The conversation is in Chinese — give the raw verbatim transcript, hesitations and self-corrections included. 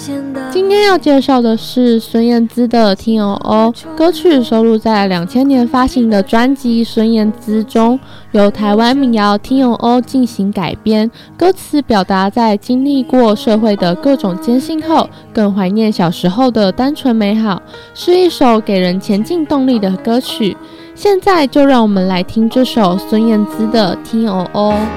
今天要介绍的是孙燕姿的《听哦哦》，歌曲收录在两千年发行的专辑《孙燕姿》中，由台湾民谣《听哦哦》进行改编。歌词表达在经历过社会的各种艰辛后，更怀念小时候的单纯美好，是一首给人前进动力的歌曲。现在就让我们来听这首孙燕姿的《听哦哦》。